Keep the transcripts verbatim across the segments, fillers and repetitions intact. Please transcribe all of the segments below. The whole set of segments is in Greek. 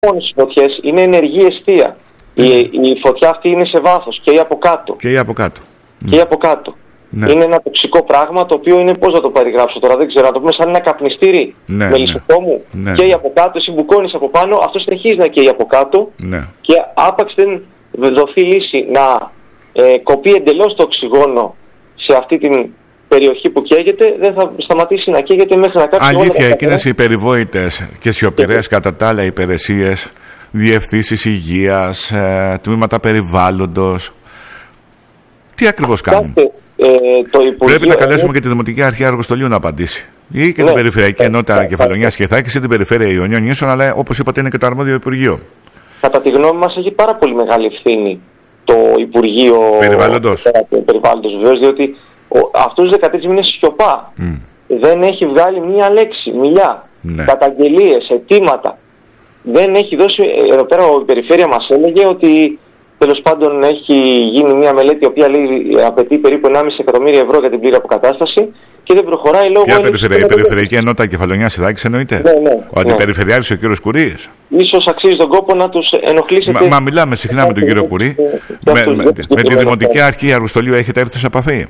μόνο στις φωτιές, είναι ενεργή εστία. Mm. Η, η φωτιά αυτή είναι σε βάθος και από κάτω. Και από κάτω. Και από κάτω. Ναι. Είναι ένα τοξικό πράγμα το οποίο είναι, πώς να το περιγράψω τώρα, δεν ξέρω, να το πούμε σαν ένα καπνιστήρι ναι, με λησοκόμου. Ναι. Και από κάτω, εσύ μπουκώνεις από πάνω, αυτό συνεχίζει να καίει από κάτω. Ναι. Και άπαξ δεν δοθεί λύση να ε, κοπεί εντελώς το οξυγόνο σε αυτή την περιοχή που καίγεται, δεν θα σταματήσει να καίγεται μέχρι να κάψει. Αλήθεια, εκείνες οι περιβόητες και σιωπηρές κατά τα άλλα υπηρεσίες, διευθύνσεις υγείας, ε, τμήματα περιβάλλοντος. Τι ακριβώς κάνουν? Ε, το Υπουργείο... Πρέπει να καλέσουμε και τη Δημοτική Αρχή Αργοστολίου να απαντήσει. Ή και ναι, την Περιφερειακή Ενότητα Κεφαλονιάς και Ιθάκης ή την Περιφέρεια Ιωνίων Νήσων, αλλά όπως είπατε είναι και το αρμόδιο Υπουργείο. Κατά τη γνώμη μας έχει πάρα πολύ μεγάλη ευθύνη το Υπουργείο Περιβάλλοντος. Περιβάλλοντος, βεβαίως, διότι αυτούς τους δεκατρείς μήνες σιωπά. Mm. Δεν έχει βγάλει μία λέξη, μιλιά, ναι. καταγγελίες, αιτήματα. Δεν έχει δώσει, εδώ πέρα η Περιφέρεια μας έλεγε ότι τέλος πάντων έχει γίνει μια μελέτη η οποία λέει, απαιτεί περίπου ενάμιση εκατομμύρια ευρώ για την πλήρη αποκατάσταση και δεν προχωράει λόγω... Ποια περιφερειακή, περιφερειακή ενότητα Κεφαλονιάς Ιθάκης εννοείται? Ναι, ναι, ο αντιπεριφερειάρχης ναι. ο κύριος Κουρίας. Ίσως αξίζει τον κόπο να τους ενοχλήσετε... Μα, μα μιλάμε συχνά με τον κύριο Κουρί. με, με, με, με τη Δημοτική Αρχή Αργοστολίου έχετε έρθει σε επαφή?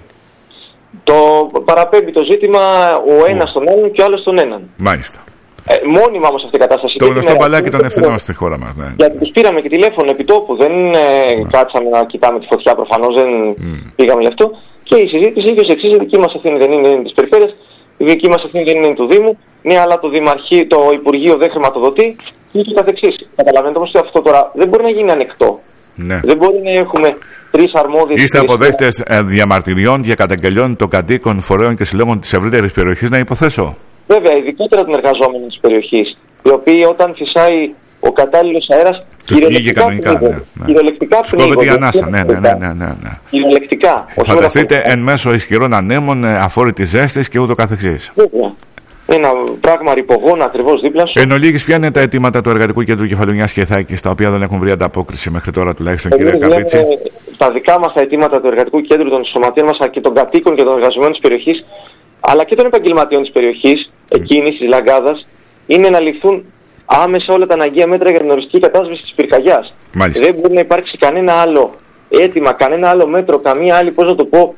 Το παραπέμπει το ζήτημα ο ένας τον έναν και ο άλλος τον έναν. Μάλιστα. Ε, μόνιμα όμως αυτή η κατάσταση. Το γνωστό μπαλάκι των ευθυνών στη χώρα μας. Ναι. Γιατί τους πήραμε και τηλέφωνο επί τόπου. Δεν ε, ναι. κάτσαμε να κοιτάμε τη φωτιά προφανώς, δεν mm. πήγαμε γι' αυτό. Και η συζήτηση είχε ως εξής: η δική μας ευθύνη δεν είναι, είναι της Περιφέρειας, η δική μας ευθύνη δεν είναι του Δήμου. Ναι, αλλά το, Δημαρχή, το Υπουργείο δεν χρηματοδοτεί και το καθεξής. Καταλαβαίνετε όμως ότι αυτό τώρα δεν μπορεί να γίνει ανεκτό. Ναι. Δεν μπορεί να έχουμε τρεις αρμόδιες. Είστε αποδέκτες διαμαρτυριών για καταγγελιών των κατοίκων, φορέων και συλλόγων της ευρύτερης περιοχής, να υποθέσω? Βέβαια, ειδικότερα των εργαζόμενων της περιοχής, οι οποίοι όταν φυσάει ο κατάλληλος αέρας κυριολεκτικά πνίγονται. Κυριολεκτικά πνίγονται. Η ανάσα, ναι, ναι, ναι, ναι, ναι. Κυριολεκτικά. Φανταστείτε εν μέσω ισχυρών ανέμων, αφόρητης ζέστης και ούτω καθεξής. Βέβαια. Ένα πράγμα ρηπογόνα ακριβώς δίπλα σου. Εν ολίγης, ποια είναι τα αιτήματα του Εργατικού Κέντρου Κεφαλονιάς και Ιθάκης, τα οποία δεν έχουν βρει ανταπόκριση μέχρι τώρα τουλάχιστον, κύριε Καμπίτση? Τα δικά μας τα αιτήματα του Εργατικού Κέντρου, των σωματείων μας και των κατοίκων και των εργαζομένων της περιοχής, αλλά και των επαγγελματιών της περιοχής, εκείνης της Λαγκάδας, είναι να ληφθούν άμεσα όλα τα αναγκαία μέτρα για την οριστική κατάσβεση της πυρκαγιάς. Μάλιστα. Δεν μπορεί να υπάρξει κανένα άλλο αίτημα, κανένα άλλο μέτρο, καμία άλλη, πώς να το πω,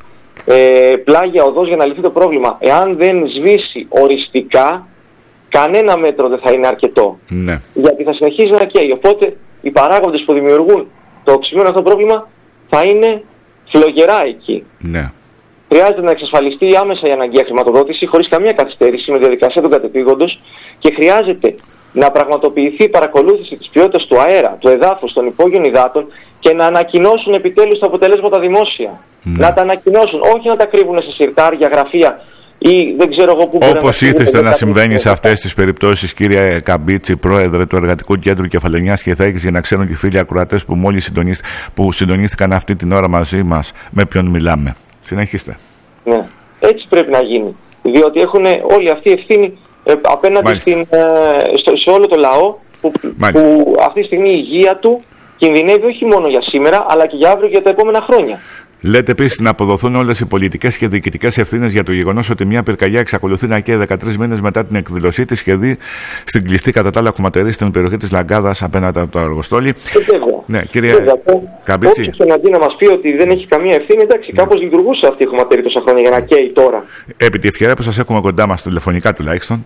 ε, πλάγια οδός για να λυθεί το πρόβλημα. Εάν δεν σβήσει οριστικά, κανένα μέτρο δεν θα είναι αρκετό. Ναι. Γιατί θα συνεχίζει να καίει. Οπότε οι παράγοντες που δημιουργούν το οξυμένο αυτό πρόβλημα θα είναι φλογερά εκεί. Ναι. Χρειάζεται να εξασφαλιστεί άμεσα η αναγκαία χρηματοδότηση χωρίς καμία καθυστέρηση με διαδικασία των κατεπήγοντος και χρειάζεται να πραγματοποιηθεί η παρακολούθηση της ποιότητας του αέρα, του εδάφους, των υπόγειων υδάτων και να ανακοινώσουν επιτέλους τα αποτελέσματα δημόσια. Ναι. Να τα ανακοινώσουν, όχι να τα κρύβουν σε συρτάρια, γραφεία ή δεν ξέρω εγώ πού. Όπως ήθεστε να συμβαίνει σε αυτές τις περιπτώσεις, κύριε Καμπίτση, πρόεδρε του Εργατικού Κέντρου Κεφαλονιάς και Ιθάκης, για να ξέρουν και οι φίλοι ακροατές που μόλις που συντονίστηκαν αυτή την ώρα μαζί μας με ποιον μιλάμε. Συνεχίστε. Ναι, έτσι πρέπει να γίνει. Διότι έχουν όλη αυτή η ευθύνη ε, απέναντι στην, ε, στο, σε όλο το λαό που, που αυτή τη στιγμή η υγεία του κινδυνεύει όχι μόνο για σήμερα αλλά και για αύριο και για τα επόμενα χρόνια. Λέτε επίσης να αποδοθούν όλες οι πολιτικές και διοικητικές ευθύνες για το γεγονός ότι μια πυρκαγιά εξακολουθεί να καίει δεκατρείς μήνες μετά την εκδηλωσή της και δει στην κλειστή κατά τα άλλα χωματερή στην περιοχή της Λαγκάδας απέναντι από το Αργοστόλι. Ναι, κύριε Καμπίτση. Όποιος και να δει να μας πει ότι δεν έχει καμία ευθύνη, εντάξει, ναι. Κάπως λειτουργούσε αυτή η χωματερή τόσα χρόνια για να καίει τώρα. Επί τη ευκαιρία που σας έχουμε κοντά μας τηλεφωνικά τουλάχιστον,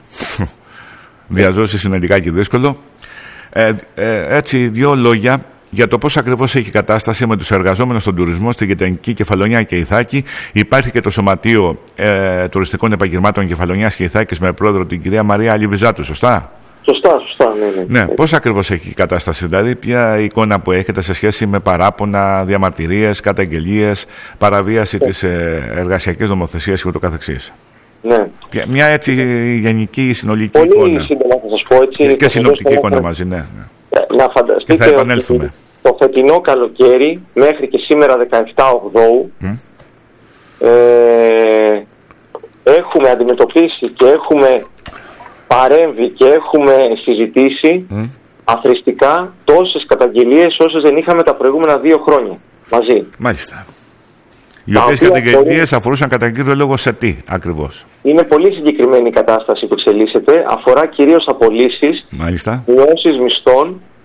διαζώσει συνολικά και δύσκολο. Ε, ε, έτσι, δύο λόγια για το πώς ακριβώς έχει κατάσταση με τους εργαζόμενους στον τουρισμό στη Γετανική Κεφαλονιά και Ιθάκη. Υπάρχει και το Σωματείο ε, Τουριστικών Επαγγελμάτων Κεφαλονιάς και Ιθάκης με πρόεδρο την κυρία Μαρία Αλιβιζάτου, σωστά? Σωστά, σωστά, ναι, ναι. Ναι, πώς ακριβώς έχει η κατάσταση, δηλαδή, ποια εικόνα που έχετε σε σχέση με παράπονα, διαμαρτυρίες, καταγγελίες, παραβίαση ναι. της ε, εργασιακής νομοθεσίας και ούτω καθεξής? Ναι. Μια έτσι γενική συνολική πολύ εικόνα. Πολύ σύντομα θα σας πω έτσι. Και, και συνοπτική εικόνα μαζί, ναι. ναι. Να φανταστείτε και θα επανέλθουμε. Ότι το φετινό καλοκαίρι μέχρι και σήμερα δεκαεπτά Οκτώου mm. ε, έχουμε αντιμετωπίσει και έχουμε παρέμβει και έχουμε συζητήσει mm. αθροιστικά τόσες καταγγελίες όσες δεν είχαμε τα προηγούμενα δύο χρόνια μαζί. Μάλιστα. Οι οποίες καταγγελίες αφορούσαν κατά κύριο λόγο σε τι ακριβώς? Είναι πολύ συγκεκριμένη η κατάσταση που εξελίσσεται. Αφορά κυρίως απολύσεις, μειώσεις μισθών